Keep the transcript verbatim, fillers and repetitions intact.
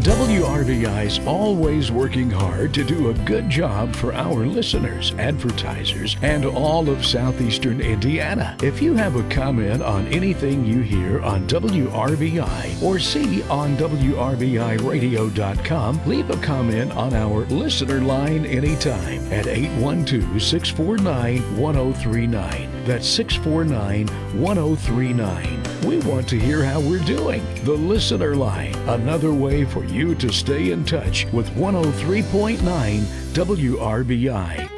W R B I's always working hard to do a good job for our listeners, advertisers, and all of southeastern Indiana. If you have a comment on anything you hear on W R B I or see on W R B I radio dot com, leave a comment on our listener line anytime at eight one two, six four nine, one zero three nine. That's six four nine, one zero three nine. We want to hear how we're doing. The listener line, another way for you to stay in touch with one oh three point nine W R B I.